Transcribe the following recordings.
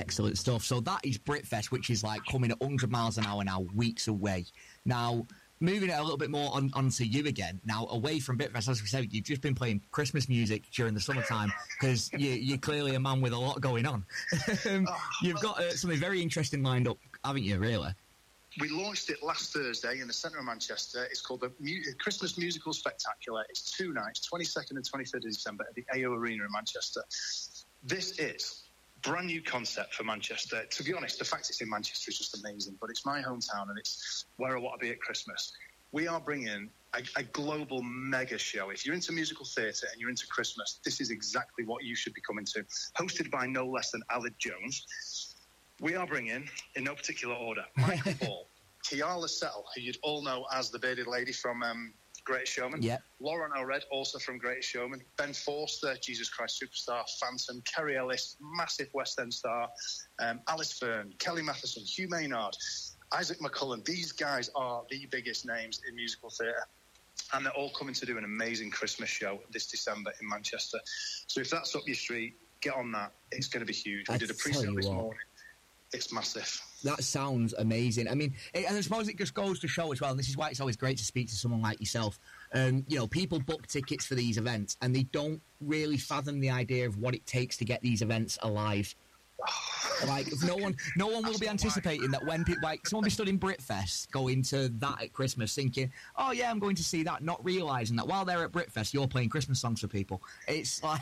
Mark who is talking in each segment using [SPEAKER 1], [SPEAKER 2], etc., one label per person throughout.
[SPEAKER 1] Excellent stuff. So that is Britfest, which is like coming at 100 miles an hour now, weeks away. Now, moving it a little bit more onto you again. Now, away from Britfest, as we said, you've just been playing Christmas music during the summertime because you're clearly a man with a lot going on. You've got something very interesting lined up, haven't you, really?
[SPEAKER 2] We launched it last Thursday in the centre of Manchester. It's called the Christmas Musical Spectacular. It's 2 nights, 22nd and 23rd of December at the AO Arena in Manchester. This is brand new concept for Manchester. To be honest, the fact it's in Manchester is just amazing, but it's my hometown and it's where I want to be at Christmas. We are bringing a global mega show. If you're into musical theatre and you're into Christmas, this is exactly what you should be coming to. Hosted by no less than Aled Jones. We are bringing, in no particular order, Michael Ball, Keala Settle, who you'd all know as the bearded lady from Greatest Showman.
[SPEAKER 1] Yeah.
[SPEAKER 2] Lauren O'Red, also from Greatest Showman. Ben Forster, Jesus Christ Superstar, Phantom. Kerry Ellis, massive West End star. Alice Fern, Kelly Matheson, Hugh Maynard, Isaac McCullen. These guys are the biggest names in musical theatre. And they're all coming to do an amazing Christmas show this December in Manchester. So if that's up your street, get on that. It's going to be huge. We did a pre-sale this morning. It's massive.
[SPEAKER 1] That sounds amazing. I mean, and I suppose it just goes to show as well, and this is why it's always great to speak to someone like yourself. People book tickets for these events and they don't really fathom the idea of what it takes to get these events alive. Like, no one will be anticipating that when people, like, someone be stood in Britfest going to that at Christmas thinking, oh yeah, I'm going to see that, not realising that while they're at Britfest, you're playing Christmas songs for people. It's like...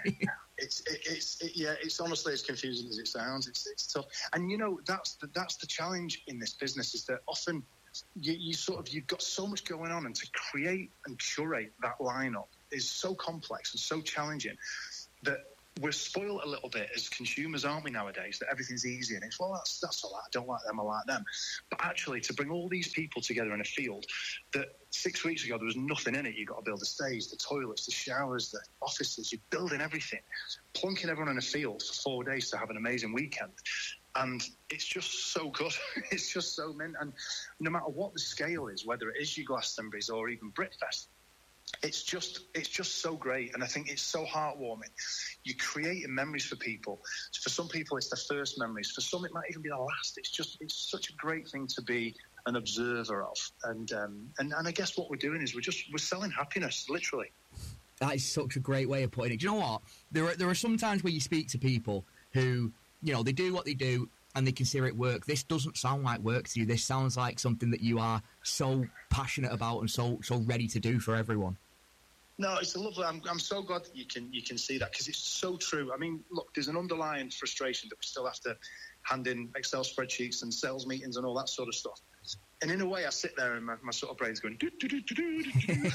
[SPEAKER 2] It's honestly as confusing as it sounds. It's tough, and that's the challenge in this business, is that often you've got so much going on, and to create and curate that lineup is so complex and so challenging that we're spoiled a little bit as consumers, aren't we, nowadays, that everything's easy and it's, well, that's all right, I don't like them, I like them. But actually, to bring all these people together in a field that 6 weeks ago there was nothing in it, you've got to build the stage, the toilets, the showers, the offices, you're building everything, plunking everyone in a field for 4 days to have an amazing weekend. And it's just so good. It's just so mint. And no matter what the scale is, whether it is your Glastonbury's or even Britfest, it's just so great, and I think it's so heartwarming. You're creating memories for people. For some people, it's the first memories. For some, it might even be the last. It's such a great thing to be an observer of. And I guess what we're doing is we're selling happiness, literally.
[SPEAKER 1] That is such a great way of putting it. Do you know what? There are some times where you speak to people who, they do what they do and they consider it work. This doesn't sound like work to you. This sounds like something that you are so passionate about and so ready to do for everyone.
[SPEAKER 2] No, it's a lovely. I'm so glad that you can see that, because it's so true. I mean, look, there's an underlying frustration that we still have to hand in Excel spreadsheets and sales meetings and all that sort of stuff. And in a way, I sit there and my sort of brain's going do do do do do do.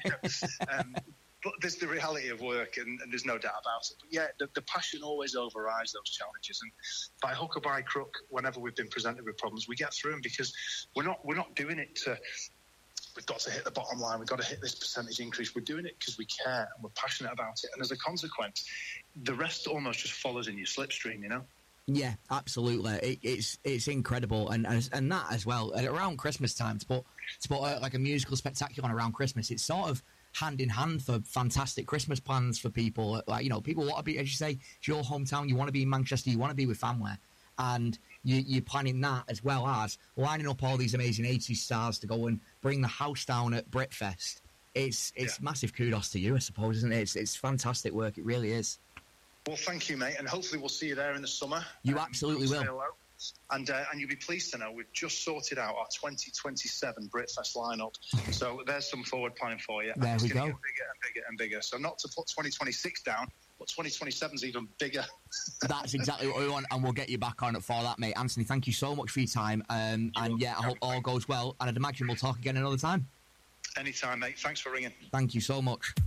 [SPEAKER 2] But there's the reality of work, and there's no doubt about it. But yeah, the passion always overrides those challenges. And by hook or by crook, whenever we've been presented with problems, we get through them, because we're not doing it to. We've got to hit the bottom line. We've got to hit this percentage increase. We're doing it because we care and we're passionate about it. And as a consequence, the rest almost just follows in your slipstream,
[SPEAKER 1] Yeah, absolutely. It's incredible, and that as well. And around Christmas time, to put like a musical spectacular on around Christmas, it's sort of hand in hand for fantastic Christmas plans for people. Like, people want to be, as you say, it's your hometown. You want to be in Manchester. You want to be with family, and you're planning that as well as lining up all these amazing 80s stars to go and bring the house down at Britfest. It's massive kudos to you, I suppose, isn't it? It's fantastic work. It really is.
[SPEAKER 2] Well, thank you, mate, and hopefully we'll see you there in the summer.
[SPEAKER 1] You absolutely will.
[SPEAKER 2] And you'll be pleased to know we've just sorted out our 2027 Britfest lineup. So there's some forward planning for you.
[SPEAKER 1] There we go.
[SPEAKER 2] Get bigger and bigger and bigger. So not to put 2026 down, but 2027 is even bigger.
[SPEAKER 1] That's exactly what we want, and we'll get you back on it for that, mate. Anthony, thank you so much for your time. I hope all goes well, and I'd imagine we'll talk again another time.
[SPEAKER 2] Anytime, mate. Thanks for ringing.
[SPEAKER 1] Thank you so much.